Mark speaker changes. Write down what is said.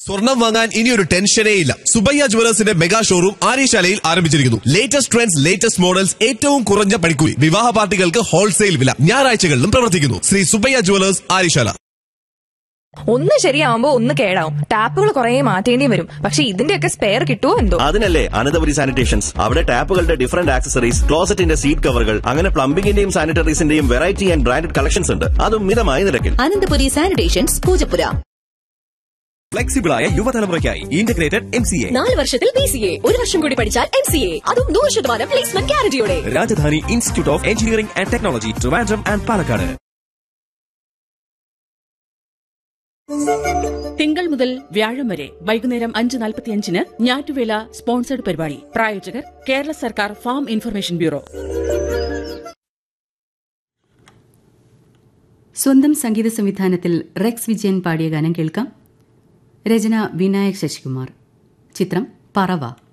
Speaker 1: സ്വർണം വാങ്ങാൻ ഇനിയൊരു ടെൻഷനേ ഇല്ല. സുബയ്യ ജുവലേഴ്സിന്റെ മെഗാ ഷോറൂം ആര്യശാലയിൽ ആരംഭിച്ചിരിക്കുന്നു. ലേറ്റസ്റ്റ് ട്രെൻഡ്സ്, ലേറ്റസ്റ്റ് മോഡൽസ്, ഏറ്റവും കുറഞ്ഞ പണിക്കൂലി, വിവാഹ പാർട്ടികൾക്ക് ഹോൾസെയിൽ വില. ഞായറാഴ്ചകളിലും പ്രവർത്തിക്കുന്നു. ശ്രീ സുബയ്യ ജുവലേഴ്സ്, ആര്യശാല.
Speaker 2: ഒന്ന് ശരിയാവുമ്പോ ഒന്ന് കേടാവും. ടാപ്പുകൾ കുറെ മാറ്റേണ്ടി വരും. പക്ഷെ ഇതിന്റെയൊക്കെ സ്പെയർ കിട്ടുമോ എന്തോ.
Speaker 3: അതിനല്ലേ അനന്തപുരി സാനിറ്റേഷൻസ്. അവിടെ ടാപ്പുകളുടെ ഡിഫറന്റ് ആക്സസറീസ്, ക്ലോസറ്റിന്റെ സീറ്റ് കവറുകൾ, അങ്ങനെ പ്ലംബിംഗിന്റെയും സാനിറ്ററീസിന്റെയും വെറൈറ്റി ആൻഡ് ബ്രാൻഡഡ് കളക്ഷൻസ് ഉണ്ട്. അതും മിതമായ നിരക്കിൽ.
Speaker 4: Ananthapuri sanitations, Poojappura.
Speaker 5: ഫ്ലെക്സിബിളായ യുവതലമുറയ്ക്കായി integrated MCA.
Speaker 4: 4 വർഷത്തിൽ BCA, 1 വർഷം കൂടി പഠിച്ചാൽ MCA, അതും 100% placement ഗ്യാരണ്ടിയോടെ.
Speaker 5: Rajdhani institute of engineering and technology, Trivandrum and Palakkad.
Speaker 6: തിങ്കൾ മുതൽ വ്യാഴം വരെ വൈകുന്നേരം 5:45 ഞാറ്റുവേല സ്പോൺസർഡ് പരിപാടി. പ്രായോജകർ കേരള സർക്കാർ ഫാം ഇൻഫർമേഷൻ ബ്യൂറോ.
Speaker 7: സ്വന്തം സംഗീത സംവിധാനത്തിൽ റെക്സ് വിജയൻ പാടിയ ഗാനം കേൾക്കാം. രചന വിനായക് ശശികുമാർ. ചിത്രം പറവ.